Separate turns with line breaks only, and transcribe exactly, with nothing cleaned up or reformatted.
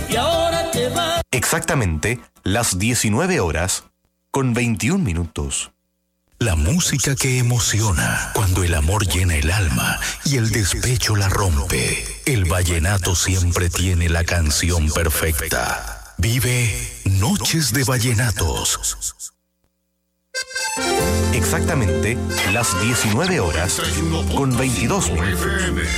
y ahora te vas.
Exactamente las diecinueve horas con veintiún minutos.
La música que emociona cuando el amor llena el alma y el despecho la rompe. El vallenato siempre tiene la canción perfecta. Vive Noches de Vallenatos.
Exactamente las diecinueve horas con veintidós minutos.